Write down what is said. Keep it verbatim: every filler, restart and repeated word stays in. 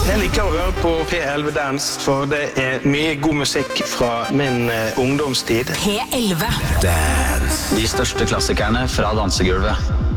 Jeg liker å høre på P elleve Dance, for det er mye god musikk fra min uh, ungdomstid. P elleve Dance. De største klassikerne fra dansegulvet.